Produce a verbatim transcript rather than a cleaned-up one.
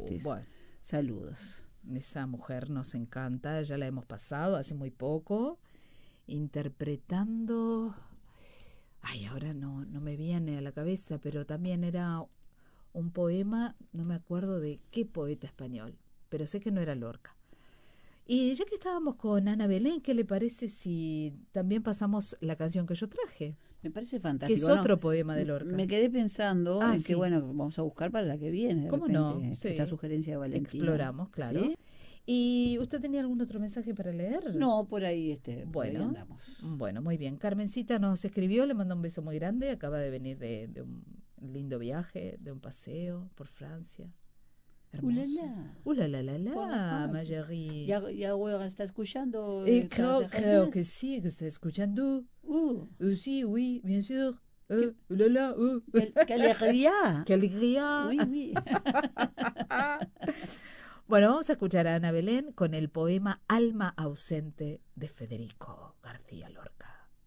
Betis. Bueno, Saludos. esa mujer nos encanta, ya la hemos pasado hace muy poco, interpretando... Ay, ahora no, no me viene a la cabeza, pero también era un poema, no me acuerdo de qué poeta español, pero sé que no era Lorca. Y ya que estábamos con Ana Belén, ¿qué le parece si también pasamos la canción que yo traje? Me parece Que fantástico. es No, otro poema de m- Lorca. me quedé pensando Ah, en que, sí. bueno, vamos a buscar para la que viene, de ¿Cómo repente, no? esta Sí. sugerencia de Valentina. Exploramos, claro. ¿Sí? ¿Y usted tenía algún otro mensaje para leer? No, por ahí, este, por ahí Bueno, andamos. bueno, muy bien. Carmencita nos escribió, le manda un beso muy grande. Acaba de venir de, de un lindo viaje, de un paseo por Francia. Hermoso. Ulala. Uh, la, la, la, Por la la, Francia. Marjorie. Ya, ya ahora está escuchando Eh, eh, creo, Carpe creo Reinas. que sí, que está escuchando. Uh, Euh, sí, oui, bien sûr. Euh, qué, uh, la, la, uh. qué, qué alegría. ¡Qué alegría! Oui, oui. Bueno, vamos a escuchar a Ana Belén con el poema Alma ausente de Federico García Lorca.